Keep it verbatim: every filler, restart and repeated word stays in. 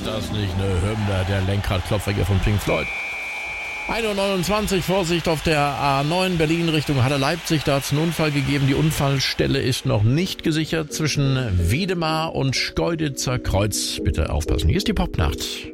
Ist das nicht eine Hymne, der Lenkradklopfer hier von Pink Floyd? ein Uhr neunundzwanzig, Vorsicht auf der A neun Berlin Richtung Halle Leipzig. Da hat es einen Unfall gegeben. Die Unfallstelle ist noch nicht gesichert zwischen Wiedemar und Schkeuditzer Kreuz. Bitte aufpassen. Hier ist die Popnacht.